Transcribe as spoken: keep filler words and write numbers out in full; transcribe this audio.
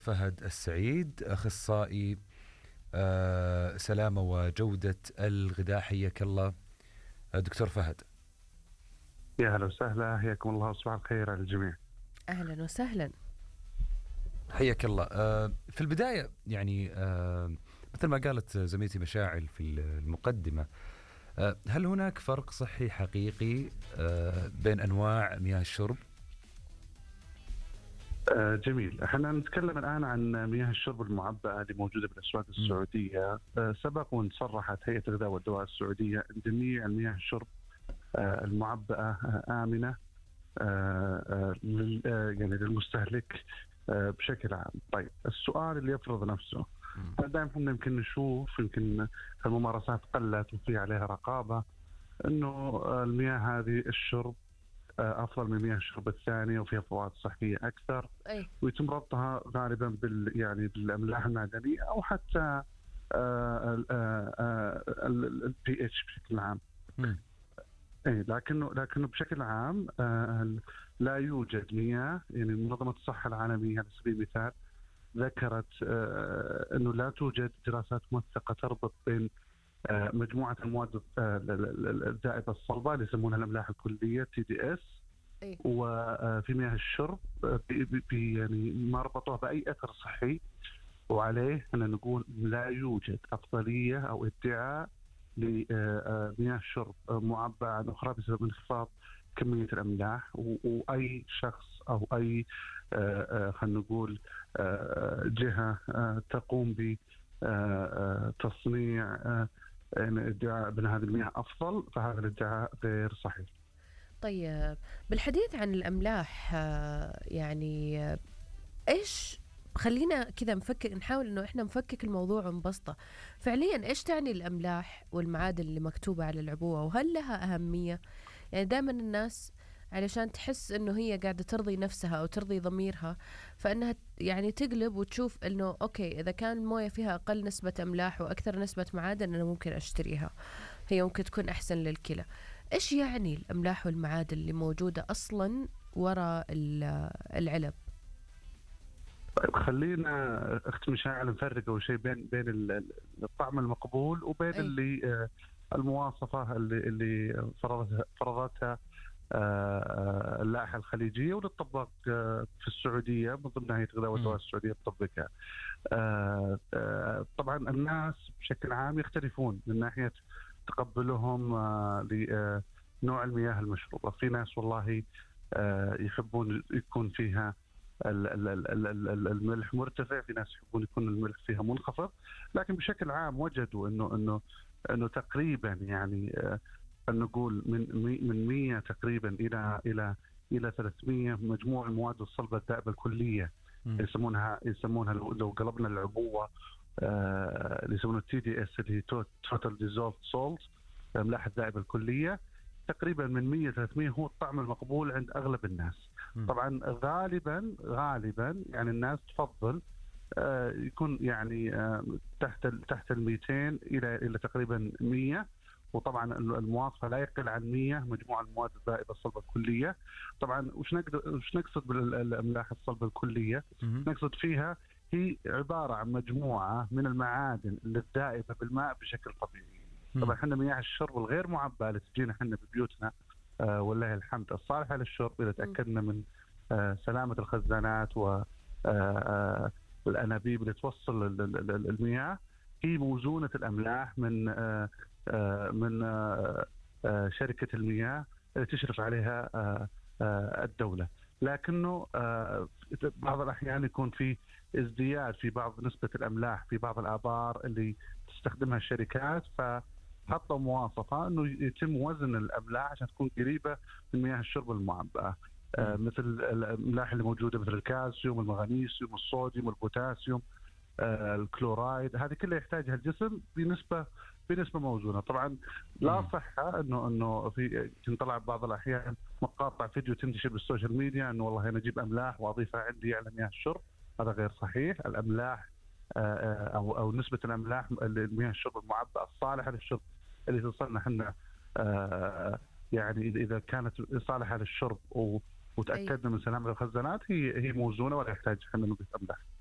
فهد السعيد، أخصائي آه، سلامة وجودة الغذاء. حياك الله دكتور فهد. يا هلا وسهلا، حياكم الله، صباح الخير على الجميع. أهلا وسهلا. حياك الله. آه، في البداية يعني آه، مثل ما قالت زميلتي مشاعل في المقدمة، آه، هل هناك فرق صحي حقيقي آه، بين أنواع مياه الشرب؟ آه جميل، احنا نتكلم الآن عن مياه الشرب المعبأة اللي موجودة بالأسواق السعودية. آه سبق وان صرحت هيئة الغذاء والدواء السعودية أن جميع مياه الشرب آه المعبأة آه آمنة آه آه يعني للمستهلك آه بشكل عام. طيب السؤال اللي يفرض نفسه، دائما احنا يمكن نشوف يمكن الممارسات قلت وفي عليها رقابة انه المياه هذه الشرب افضل من مياه الشرب الثانيه وفيها فوائد صحيه اكثر، أي. ويتم ربطها غالبا بال يعني بالاملاح المعدنيه او حتى البي اتش بشكل عام. اي لكنه لكنه بشكل عام لا يوجد مياه، يعني منظمه الصحه العالميه على سبيل المثال ذكرت انه لا توجد دراسات موثقه تربط بين مجموعه المواد الذائبه الصلبه اللي يسمونها الاملاح الكليه تي دي اس وفي مياه الشرب بي يعني ما ربطوها باي اثر صحي، وعليه احنا نقول لا يوجد افضليه او ادعاء لمياه الشرب معبأة عن اخرى بسبب انخفاض كميه الاملاح. واي شخص او اي خلينا نقول جهه تقوم بتصنيع يعني ادعاء بأن هذه المياه أفضل، فهذا الادعاء غير صحيح. طيب بالحديث عن الأملاح، يعني إيش خلينا كذا نفكر، نحاول إنه إحنا نفكك الموضوع ونبسطه. فعليا إيش تعني الأملاح والمعادن اللي مكتوبة على العبوة، وهل لها أهمية؟ يعني دائما الناس علشان تحس إنه هي قاعدة ترضي نفسها أو ترضي ضميرها، فإنها يعني تقلب وتشوف إنه أوكي إذا كان الموية فيها أقل نسبة أملاح وأكثر نسبة معادن أنا ممكن أشتريها، هي ممكن تكون أحسن للكلى. إيش يعني الأملاح والمعادن اللي موجودة أصلا وراء العلب؟ طيب خلينا اخت مشاعل نفرق اول شيء بين بين الطعم المقبول وبين أي. اللي المواصفه اللي اللي فرضتها فرضتها اللائحه الخليجيه واللي تطبق في السعوديه من ضمن هيئه الغذاء والدواء السعوديه تطبقها. طبعا الناس بشكل عام يختلفون من ناحيه تقبلهم لنوع المياه المشروبه. في ناس والله يحبون يكون فيها الملح مرتفع، في ناس يحبون يكون الملح فيها منخفض، لكن بشكل عام وجدوا انه انه انه تقريبا يعني نقول من من مية تقريبا الى الى الى ثلاثمية مجموع المواد الصلبه الذائبه الكليه يسمونها يسمونها لو قلبنا العبوه اللي يسمونها التي دي اس اللي هي توتال ديزولفد سولت، الاملاح الذائبه الكليه، تقريبا من مية ثلاثمية هو الطعم المقبول عند اغلب الناس. طبعا غالبا غالبا يعني الناس تفضل آه يكون يعني آه تحت تحت ال مئتين الى الى تقريبا مية، وطبعا المواصفه لا يقل عن مية مجموع المواد الذائبه الصلبه الكليه. طبعا وش نقدر وش نقصد بالاملاح الصلبه الكليه؟ نقصد فيها هي عباره عن مجموعه من المعادن الذائبه بالماء بشكل طبيعي. طبعا احنا مياه الشرب الغير معبأة اللي تجينا احنا ببيوتنا آه والله الحمد الصالحه للشرب اذا تاكدنا من آه سلامه الخزانات و آه الانابيب اللي توصل المياه، هي موزونه الاملاح من آه آه من آه آه شركه المياه اللي تشرف عليها آه آه الدوله. لكنه آه بعض الاحيان يكون في ازدياد في بعض نسبه الاملاح في بعض الابار اللي تستخدمها الشركات، ف حطوا مواصفة أنه يتم وزن الأملاح عشان تكون قريبة من مياه الشرب المعبأة، آه مثل الأملاح اللي موجودة مثل الكالسيوم، المغنيسيوم، الصوديوم، البوتاسيوم، آه الكلورايد، هذه كلها يحتاجها الجسم بنسبة بنسبة موزونة. طبعا لا صحة أنه أنه في تنطلع بعض الأحيان مقاطع فيديو تنتشر بالسوشيال ميديا أنه والله أنا أجيب أملاح وأضيفها عندي على مياه الشرب، هذا غير صحيح. الأملاح أو أو نسبة الأملاح المياه الشرب المعبأة الصالحة للشرب اللي توصلنا احنا يعني إذا كانت صالحة للشرب وتأكدنا من سلامة الخزانات هي هي موزونة ولا يحتاج احنا نضيف أملاح.